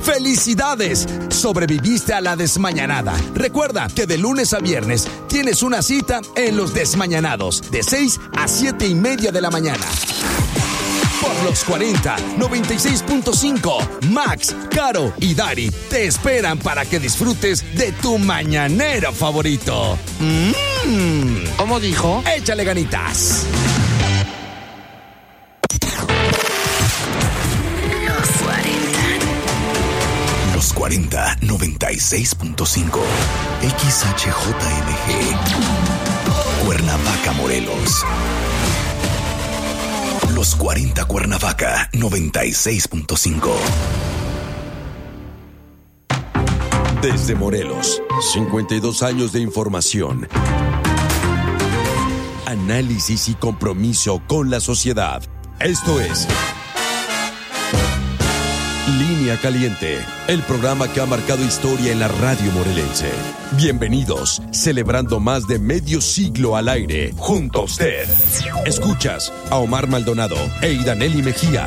¡Felicidades! Sobreviviste a la desmañanada. Recuerda que de lunes a viernes tienes una cita en Los Desmañanados, de 6 a 7:30 de la mañana. Por los 40, 96.5, Max, Caro y Dari te esperan para que disfrutes de tu mañanero favorito. ¿Cómo dijo? Échale ganitas. Los 40, 96.5, XHJMG, Cuernavaca, Morelos. Los 40 Cuernavaca, 96.5. Desde Morelos, 52 años de información, análisis y compromiso con la sociedad. Esto es Línea Caliente, el programa que ha marcado historia en la radio morelense. Bienvenidos, celebrando más de medio siglo al aire, junto a usted. Escuchas a Omar Maldonado e Idaneli Mejía.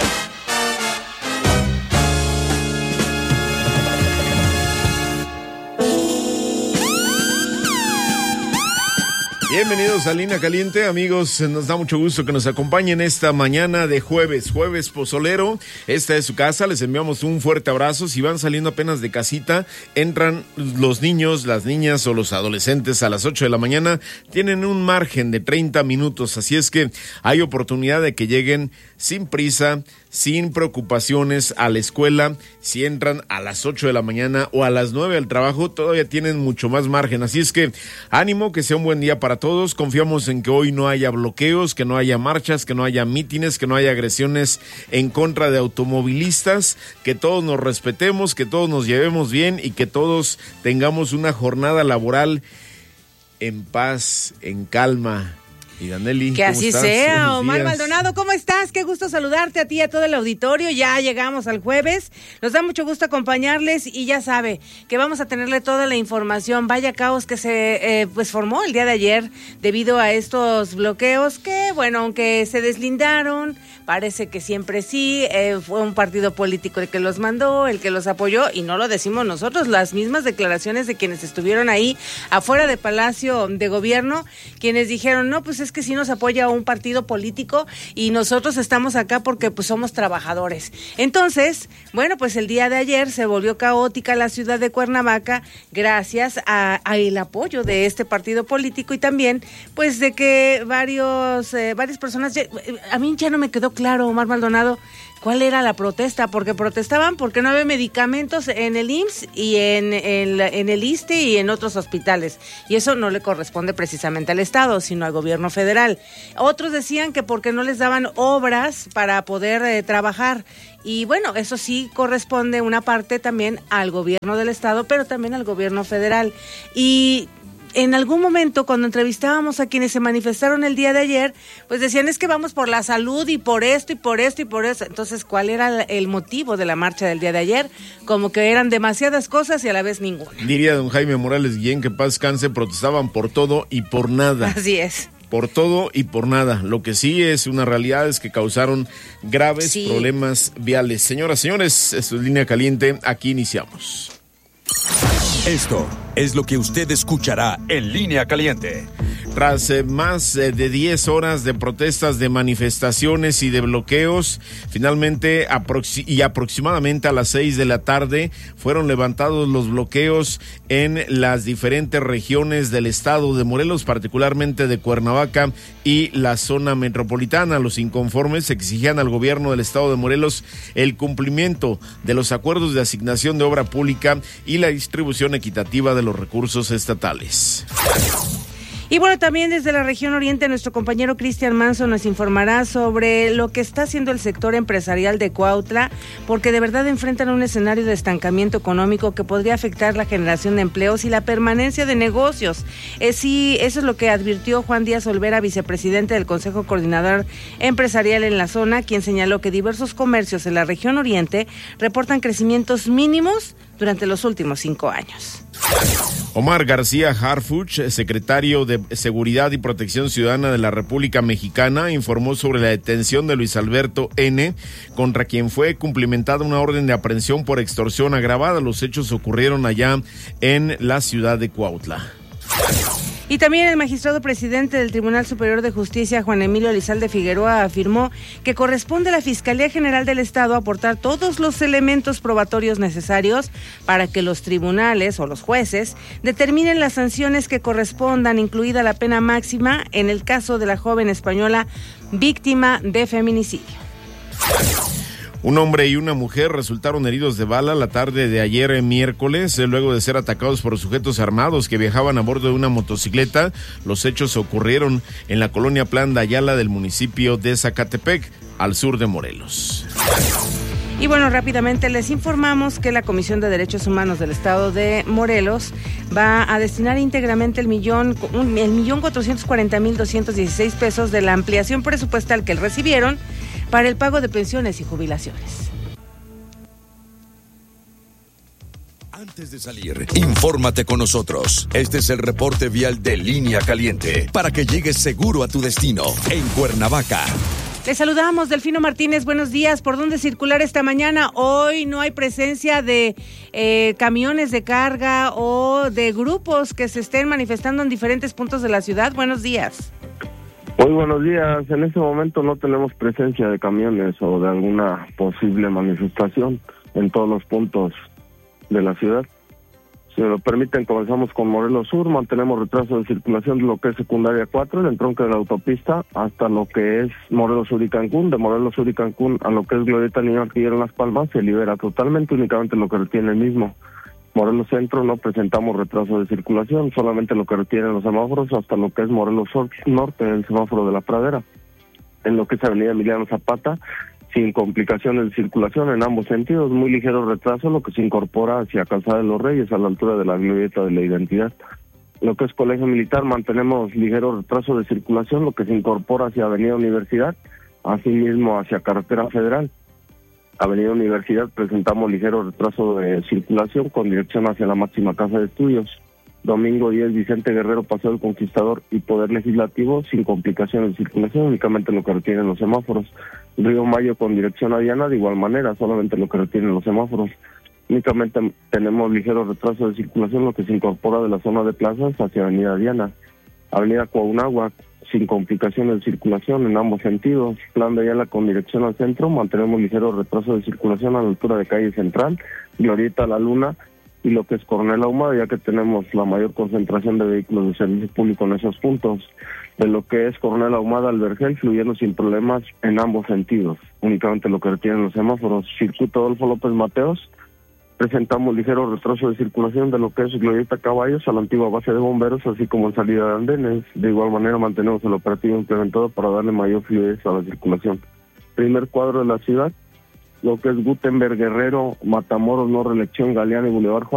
Bienvenidos a Línea Caliente, amigos. Nos da mucho gusto que nos acompañen esta mañana de jueves pozolero. Esta es su casa, les enviamos un fuerte abrazo. Si van saliendo apenas de casita, entran los niños, las niñas o los adolescentes a las 8 de la mañana, tienen un margen de 30 minutos, así es que hay oportunidad de que lleguen sin prisa, sin preocupaciones a la escuela. Si entran a las 8 de la mañana o a las 9 al trabajo, todavía tienen mucho más margen. Así es que ánimo, que sea un buen día para todos. Confiamos en que hoy no haya bloqueos, que no haya marchas, que no haya mítines, que no haya agresiones en contra de automovilistas, que todos nos respetemos, que todos nos llevemos bien y que todos tengamos una jornada laboral en paz, en calma. Y Daneli, que así estás? sea. Omar Maldonado, ¿cómo estás? Qué gusto saludarte a ti y a todo el auditorio. Ya llegamos al jueves, nos da mucho gusto acompañarles y ya sabe que vamos a tenerle toda la información. Vaya caos que se formó el día de ayer debido a estos bloqueos que, bueno, aunque se deslindaron, parece que siempre sí, fue un partido político el que los mandó, el que los apoyó, y no lo decimos nosotros, las mismas declaraciones de quienes estuvieron ahí afuera del Palacio de Gobierno, quienes dijeron, no, pues es que sí nos apoya un partido político y nosotros estamos acá porque pues somos trabajadores. Entonces, bueno, pues el día de ayer se volvió caótica la ciudad de Cuernavaca gracias a el apoyo de este partido político y también pues de que varias personas, a mí ya no me quedó claro, Omar Maldonado, ¿cuál era la protesta? Porque protestaban porque no había medicamentos en el IMSS y en el ISSSTE y en otros hospitales. Y eso no le corresponde precisamente al Estado, sino al gobierno federal. Otros decían que porque no les daban obras para poder trabajar. Y bueno, eso sí corresponde una parte también al gobierno del Estado, pero también al gobierno federal. Y en algún momento, cuando entrevistábamos a quienes se manifestaron el día de ayer, pues decían, es que vamos por la salud y por esto y por esto y por eso. Entonces, ¿cuál era el motivo de la marcha del día de ayer? Como que eran demasiadas cosas y a la vez ninguna. Diría don Jaime Morales Guillén, que paz descanse, protestaban por todo y por nada. Así es. Por todo y por nada. Lo que sí es una realidad es que causaron graves problemas viales. Señoras, señores, esto es Línea Caliente, aquí iniciamos. Esto es lo que usted escuchará en Línea Caliente. Tras más de 10 horas de protestas, de manifestaciones y de bloqueos, finalmente aproximadamente a las 6 de la tarde fueron levantados los bloqueos en las diferentes regiones del estado de Morelos, particularmente de Cuernavaca y la zona metropolitana. Los inconformes exigían al gobierno del estado de Morelos el cumplimiento de los acuerdos de asignación de obra pública y la distribución equitativa de los recursos estatales. Y bueno, también desde la región oriente, nuestro compañero Cristian Manso nos informará sobre lo que está haciendo el sector empresarial de Cuautla, porque de verdad enfrentan un escenario de estancamiento económico que podría afectar la generación de empleos y la permanencia de negocios. Sí, eso es lo que advirtió Juan Díaz Olvera, vicepresidente del Consejo Coordinador Empresarial en la zona, quien señaló que diversos comercios en la región oriente reportan crecimientos mínimos durante los últimos 5 años. Omar García Harfuch, secretario de Seguridad y Protección Ciudadana de la República Mexicana, informó sobre la detención de Luis Alberto N., contra quien fue cumplimentada una orden de aprehensión por extorsión agravada. Los hechos ocurrieron allá en la ciudad de Cuautla. Y también el magistrado presidente del Tribunal Superior de Justicia, Juan Emilio Elizalde Figueroa, afirmó que corresponde a la Fiscalía General del Estado aportar todos los elementos probatorios necesarios para que los tribunales o los jueces determinen las sanciones que correspondan, incluida la pena máxima en el caso de la joven española víctima de feminicidio. Un hombre y una mujer resultaron heridos de bala la tarde de ayer miércoles, luego de ser atacados por sujetos armados que viajaban a bordo de una motocicleta. Los hechos ocurrieron en la colonia Plan de Ayala del municipio de Zacatepec, al sur de Morelos. Y bueno, rápidamente les informamos que la Comisión de Derechos Humanos del Estado de Morelos va a destinar íntegramente el 1,440,216 pesos de la ampliación presupuestal que recibieron para el pago de pensiones y jubilaciones. Antes de salir, infórmate con nosotros. Este es el reporte vial de Línea Caliente, para que llegues seguro a tu destino, en Cuernavaca. Les saludamos, Delfino Martínez, buenos días. ¿Por dónde circular esta mañana? Hoy no hay presencia de camiones de carga o de grupos que se estén manifestando en diferentes puntos de la ciudad. Buenos días. Muy buenos días. En este momento no tenemos presencia de camiones o de alguna posible manifestación en todos los puntos de la ciudad. Si me lo permiten, comenzamos con Morelos Sur. Mantenemos retraso de circulación de lo que es secundaria 4, el entronque de la autopista, hasta lo que es Morelos Sur y Cancún. De Morelos Sur y Cancún a lo que es Glorieta Niño Artillero en Las Palmas se libera totalmente, únicamente lo que retiene el mismo. Morelos Centro no presentamos retraso de circulación, solamente lo que retienen los semáforos hasta lo que es Morelos Norte, el semáforo de la Pradera. En lo que es Avenida Emiliano Zapata, sin complicaciones de circulación en ambos sentidos, muy ligero retraso, lo que se incorpora hacia Calzada de los Reyes, a la altura de la Glorieta de la Identidad. Lo que es Colegio Militar, mantenemos ligero retraso de circulación, lo que se incorpora hacia Avenida Universidad, asimismo hacia Carretera Federal. Avenida Universidad presentamos ligero retraso de circulación con dirección hacia la máxima casa de estudios. Domingo 10, Vicente Guerrero, Paseo del Conquistador y Poder Legislativo, sin complicaciones de circulación, únicamente lo que retienen los semáforos. Río Mayo con dirección a Diana, de igual manera, solamente lo que retienen los semáforos. Únicamente tenemos ligero retraso de circulación, lo que se incorpora de la zona de plazas hacia Avenida Diana. Avenida Cuauhnáhuac, sin complicaciones de circulación en ambos sentidos. Plan de Ayala con dirección al centro, mantenemos ligero retraso de circulación a la altura de Calle Central, Glorieta La Luna y lo que es Coronel Ahumada, ya que tenemos la mayor concentración de vehículos de servicio público en esos puntos. De lo que es Coronel Ahumada al Vergel, fluyendo sin problemas en ambos sentidos, únicamente lo que retienen los semáforos. Circuito Adolfo López Mateos, presentamos ligero retraso de circulación de lo que es Glorieta Caballos a la antigua base de bomberos, así como en salida de andenes. De igual manera mantenemos el operativo implementado para darle mayor fluidez a la circulación. Primer cuadro de la ciudad, lo que es Gutenberg, Guerrero, Matamoros, No Reelección, Galeana y Boulevard Juárez.